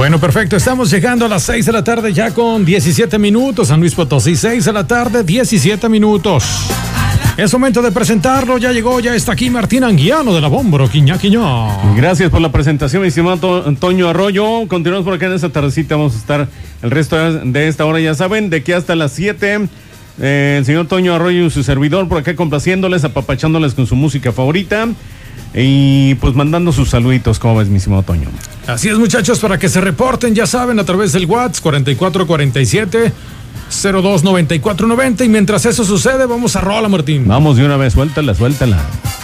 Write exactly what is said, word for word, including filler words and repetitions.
Bueno, perfecto. Estamos llegando a las seis de la tarde ya con diecisiete minutos. San Luis Potosí, seis de la tarde, diecisiete minutos. Es momento de presentarlo. Ya llegó, ya está aquí Martín Anguiano de la Bómboro, Quiñá, Quiñá. Gracias por la presentación, mi estimado Antonio Arroyo. Continuamos por acá en esta tardecita. Vamos a estar el resto de esta hora, ya saben, de aquí hasta las siete. Eh, el señor Toño Arroyo y su servidor por acá complaciéndoles, apapachándoles con su música favorita. Y pues mandando sus saluditos, ¿cómo ves, mi estimado Toño? Así es, muchachos, para que se reporten, ya saben, a través del WhatsApp cuarenta y cuatro cuarenta y siete cero dos noventa y cuatro noventa. Y mientras eso sucede, vamos a rola, Martín. Vamos de una vez, suéltala, suéltala.